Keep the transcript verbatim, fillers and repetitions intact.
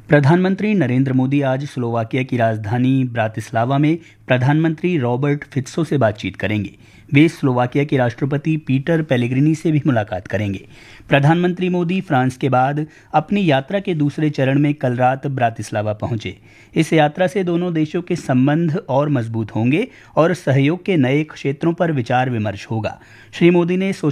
प्रधानमंत्री नरेंद्र मोदी आज स्लोवाकिया की राजधानी ब्रातिस्लावा में प्रधानमंत्री रॉबर्ट फित्सो से बातचीत करेंगे। वे स्लोवाकिया के राष्ट्रपति पीटर पेलेग्रिनी से भी मुलाकात करेंगे। प्रधानमंत्री मोदी फ्रांस के बाद अपनी यात्रा के दूसरे चरण में कल रात ब्रातिस्लावा पहुंचे। इस यात्रा से दोनों देशों के संबंध और मजबूत होंगे और सहयोग के नए क्षेत्रों पर विचार विमर्श होगा। श्री मोदी ने